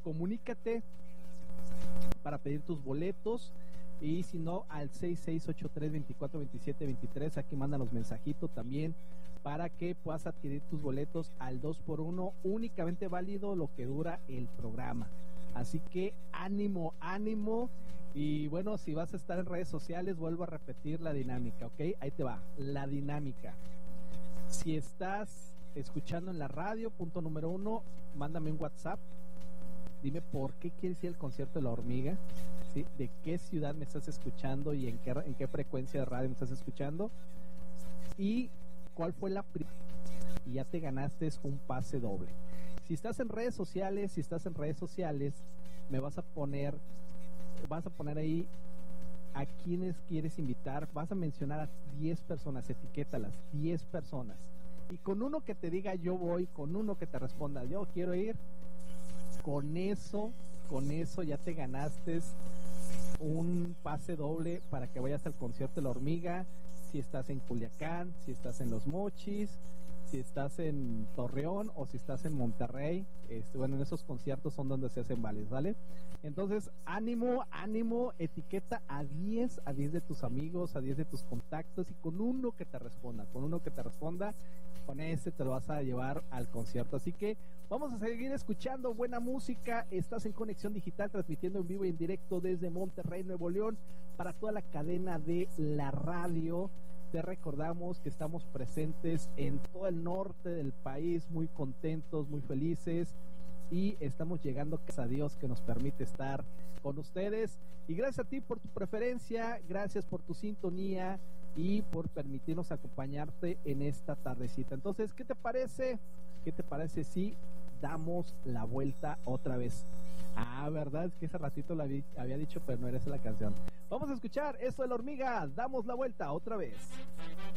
comunícate para pedir tus boletos. Y si no, al 6683-2427-23, aquí mandan los mensajitos también para que puedas adquirir tus boletos al 2x1, únicamente válido lo que dura el programa. Así que ánimo, ánimo. Y bueno, si vas a estar en redes sociales, vuelvo a repetir la dinámica, ¿ok? Ahí te va, la dinámica. Si estás escuchando en la radio, punto número 1, mándame un WhatsApp. Dime por qué quieres ir al concierto de La Hormiga, ¿sí? De qué ciudad me estás escuchando y en qué frecuencia de radio me estás escuchando. Y cuál fue la primera. Y ya te ganaste un pase doble. Si estás en redes sociales, me vas a poner ahí a quienes quieres invitar. Vas a mencionar a 10 personas, etiquétalas, 10 personas. Y con uno que te diga yo voy, con uno que te responda yo quiero ir, con eso ya te ganaste un pase doble para que vayas al concierto de La Hormiga. Si estás en Culiacán, si estás en Los Mochis, si estás en Torreón o si estás en Monterrey, bueno, en esos conciertos son donde se hacen vales, ¿vale? Entonces, ánimo, etiqueta a 10 de tus amigos, a 10 de tus contactos, y con uno que te responda, con ese te lo vas a llevar al concierto. Así que vamos a seguir escuchando buena música. Estás en Conexión Digital, transmitiendo en vivo y en directo desde Monterrey, Nuevo León, para toda la cadena de la radio. Te recordamos que estamos presentes en todo el norte del país, muy contentos, muy felices, y estamos llegando, gracias a Dios, que nos permite estar con ustedes. Y gracias a ti por tu preferencia, gracias por tu sintonía y por permitirnos acompañarte en esta tardecita. Entonces, ¿qué te parece? Si damos la vuelta otra vez? Ah, verdad, es que hace ratito lo había dicho, pero no era esa la canción. Vamos a escuchar esto de La Hormiga, damos la vuelta otra vez.